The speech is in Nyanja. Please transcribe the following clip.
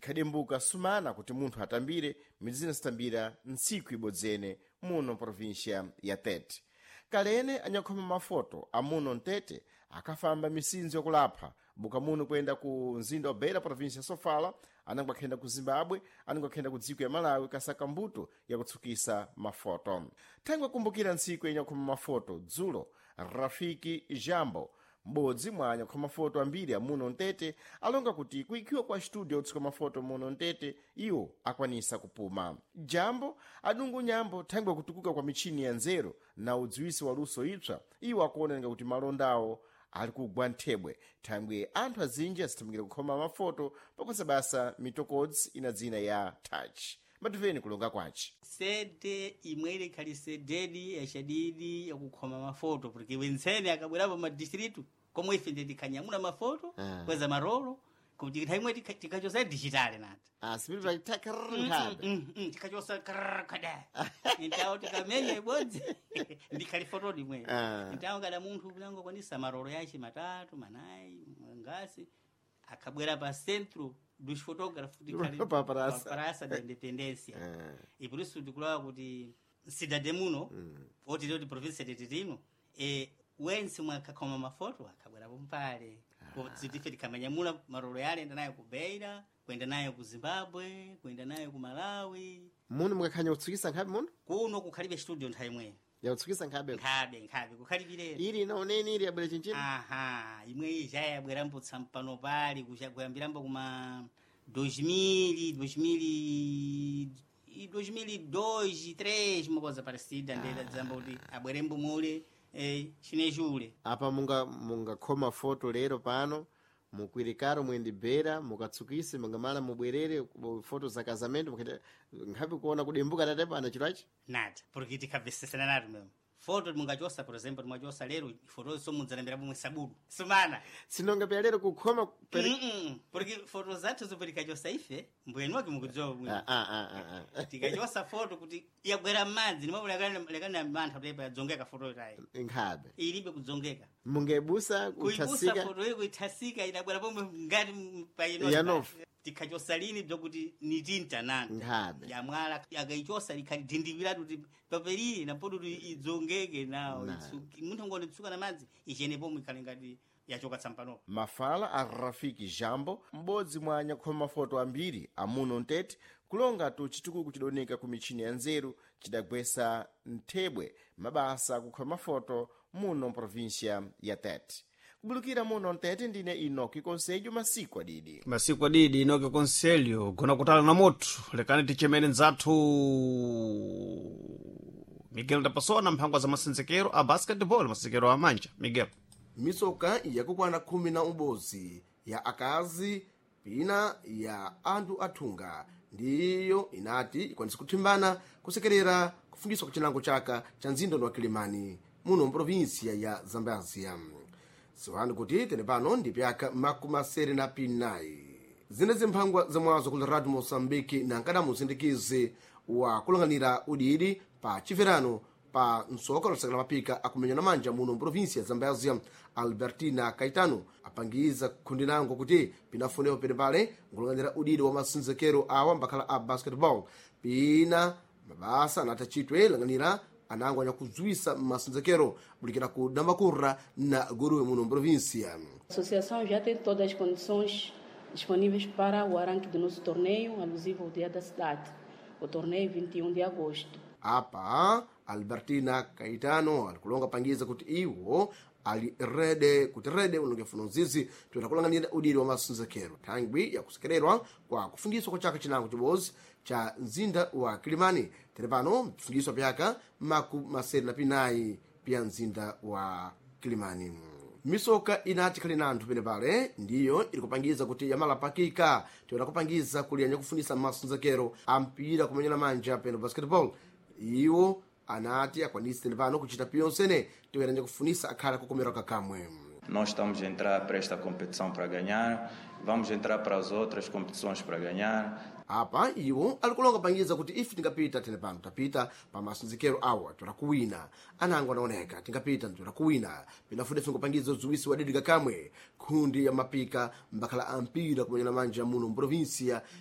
ikhadembuka sumana kuti munthu atambire midzi sitambira ntsiku ibodzene muno provincia ya Tete. Kalene anyakhoma mafoto amuno Mtete akafamba misinzi yokulapha buka muno kuyenda ku mzinda wa Beira provincia ya Sofala, anangwa khenda ku Zimbabwe, anangwa khenda ku dziko ya Malawi kasaka mbuto yakutsukisa mafoto. Thangwe kumbukira ntsiku yenyakhoma mafoto dzulo Rafiki Jambo m'bodzi mwa anyakhoma mafoto ambiri amuno Mtete alonga kuti kuikiwa kwa studio otsuka mafoto muno Mtete iwo akwanisa kupuma. Jambo adungu nyambo thangwe kutukuka kwa michini ya nzeru na udziwisi wa luso ipsa iwo akuonenga kuti malonda awo ali kugwa nthebwe thangwe anthu azinji asitamikira kukhoma mafoto pakonse basa mitokodzi ina dzina ya touch. Mativeni kulonga kwachi sede imwe ikhali sededi yachadidi yakukhoma mafoto porque wensene akabwerapo madistritu komwe ife ndikanyamula mafoto kweza marolo kuti thaimwe tikachosa digitale nati sipiri takarinkhada tikachosa kada ntawo tikamenya ibodzi ndikhali foto limwe ntawo kada munthu kunango kwanisa marolo yache matatu manayi ngasi akabwera pa centro dos fotógrafos de Praça da Independência. E por isso declaro kuti cidade muno, outro de província de Titino, e wense mwakakoma mafoto akabwera pompale. Zitifeti kamanyamula marolo yale enda nayo ku Beira, kwenda nayo ku Zimbabwe, kwenda nayo ku Malawi. Muno mwakhanya kutsukisa nkhabe muno? Kuno kukhalibe studio nthaimwe. Yakutsukisa nkhabe? Nkhabe kukhalibire. Ili naoneni ili yabwera chinchini? Imwe ija yabwera mputsa mpano pali kuyambirambo kuma 2002, 2003 uma coisa parecida ndela dzamba kuti abwerembo mule chinejule. Apa munga khoma foto lero pano mukwirikaro mwendi Beira mukatsukise mungamala mubwerere foto za casamento mukati nkhabe kuona kudembuka tatepa ana chirachi nada porque tikavesesana nato mesmo foto mungachosa por exemplo mwachosa lero foto somunzalembera pomwe sabudu sumana sinonga pya lero kukhoma porque foto zathu zoperekachosa ife mbwenu wake mukudziwa bwino tikachosa foto kuti yabwera madzi nimwe lekana mantha tepa yadzongeka foto tayi nkhabe ilibe kudzongeka mungebusa kuibusa foto iyo kuithasika inabwera pomwe ngati payino tikachosa lini bzokuti nitinta nani nkhabe yamwala yakaichosa likadindikira kuti papelili napodo idzongeke nawo munthu ngone tsuka na madzi ichene pomwe ikhale ngati yachoka tsampano. Mafala a Rafiki Jambo m'bodzi mwa anyakhoma mafoto ambiri amuno Mtete kulonga tu chitukuko chidoneka ku michini ya nzeru chidagwesa nthebwe mabasa kukhoma mafoto muno provincia ya Tete. Kubulukira muno Mtete ndine Inoki Conselho masiku adidi Inoki Conselho gona kutala na moto lekani tichemene nzathu Miguel da Pessoa na mphangwa za masenzekero a basketball masenzekero a manja. Miguel misoka yakukwana 11 ya akazi pina ya anthu athunga ndiyo inati ikwanisa kuthimbana kusekerera kufundiswa kuchinango chaka cha mzinda wa Kilimani muno provinsia ya Zambezia. Siwani kuti tene pano ndi pyaka makumasere na pinayi zine zimphangwa zamwazo kula Radio Mozambique na nkada muzindikizi wa kulanganira udidi pa chiverano pa nsoka losakala mapika akumenya na manja muno provinsia ya Zambezia. Albertina Caetano apangiza kundinango kuti pinafuneo pene pale ngulanganira udidi wa masinzekero awa mbakhala a basketball pina mabasa anatachitwe langanira anango anyakuzuisa masinzekero bulikira ku Dambakura na Gurue muno província. A associação já tem todas as condições disponíveis para o arranque do nosso torneio alusivo ao Dia da Cidade, o torneio 21 de agosto. Apa Albertina Caetano alikulonga pangiza kuti iwo ali rede kuti rede unongefuna nzizi tutakulanganira udiri wa masinzekero thangwi yakusekererwa kwa kufundiswa kwa chaka chinango chibozi cha mzinda wa Kilimani. Terepano kufundiswa pyaka makumasere na pinayi pya mzinda wa Kilimani. Misoka inati kali na anthu pene pale ndiyo ilikupangiza kuti yamala pakika tiwatakupangiza kulianya kufundisa masinzekero ampira kumenyana manja peno basketball. Iwo anati akwanisi pano kuchita piyonsene tiweranja kufunisa akhala kukomera kakamwe. Nós estamos a entrar para esta competição para ganhar, vamos entrar para as outras competições para ganhar. Apa iwo alikulonga pangiza kuti ife tingapita tene pano tapita pa masinzekero awa turakuwina anango anaoneka tingapita turakuwina pinafude fingopangiza uzuwisi wa didi kakamwe kundi ya mapika mbakhala ampira kumenya na manja muno provinsia